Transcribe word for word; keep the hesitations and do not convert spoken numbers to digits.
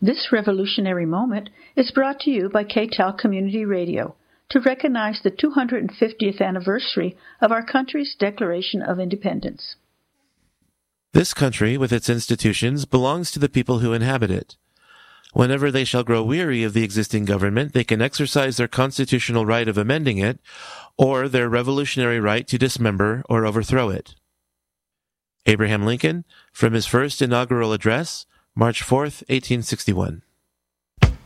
This revolutionary moment is brought to you by K T E L Community Radio to recognize the two hundred fiftieth anniversary of our country's Declaration of Independence. This country, with its institutions, belongs to the people who inhabit it. Whenever they shall grow weary of the existing government, they can exercise their constitutional right of amending it, or their revolutionary right to dismember or overthrow it. Abraham Lincoln, from his first inaugural address, March fourth, eighteen sixty-one.